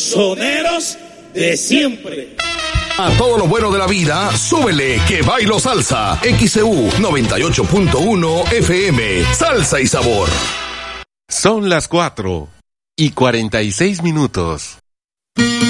soneros de siempre. A todo lo bueno de la vida, súbele que bailo salsa. XEU 98.1 FM. Salsa y sabor. Son las 4:46.